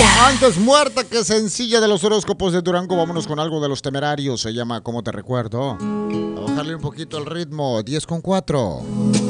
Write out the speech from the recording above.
Antes muerta que sencilla de los horóscopos de Durango, vámonos con algo de Los Temerarios. Se llama ¿Cómo te recuerdo? A bajarle un poquito el ritmo. 10 con 4.